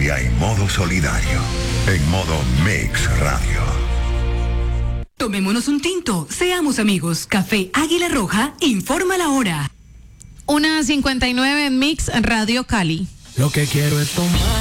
familia en modo solidario. En modo Mix Radio. Tomémonos un tinto, seamos amigos. Café Águila Roja informa la hora. 1:59 en Mix Radio Cali. Lo que quiero es tomar.